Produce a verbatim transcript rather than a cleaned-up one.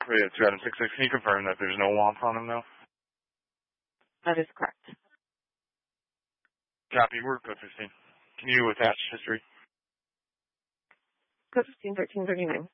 Yeah, two Adam six six. Can you confirm that there's no wants on him, though? That is correct. Copy. We're code fifteen. Can you attach history? Code fifteen thirteen thirty-nine.